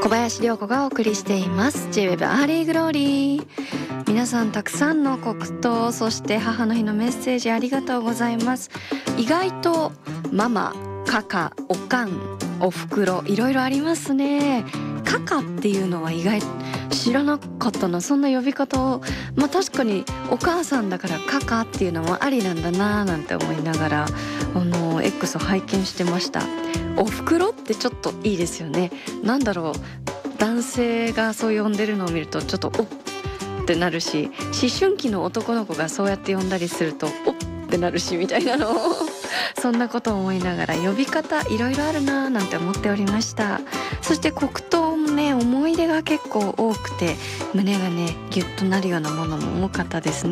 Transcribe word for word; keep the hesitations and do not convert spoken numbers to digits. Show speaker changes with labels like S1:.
S1: 小林涼子がお送りしています J-ウェブ アーリーグローリー。皆さんたくさんの黒糖、そして母の日のメッセージありがとうございます。意外とママ、カカ、おかん、おふくろ、いろいろありますね。カカっていうのは意外知らなかったな。そんな呼び方を、まあ確かにお母さんだからカカっていうのもありなんだななんて思いながらあの X を拝見してました。おふくろってちょっといいですよね。なんだろう、男性がそう呼んでるのを見るとちょっとおってなるし、思春期の男の子がそうやって呼んだりするとおってなるしみたいなのをそんなことを思いながら呼び方いろいろあるななんて思っておりました。そして黒糖もね、思い出が結構多くて胸がねギュッとなるようなものも多かったですね。